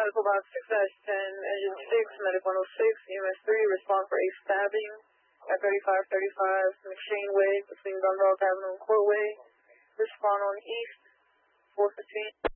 Medical Box 6-10, Engine 6, Medic 106, EMS 3, respond for a stabbing at 3535 McShane Way between Dundalk Avenue and Courtway. Respond on East, 415.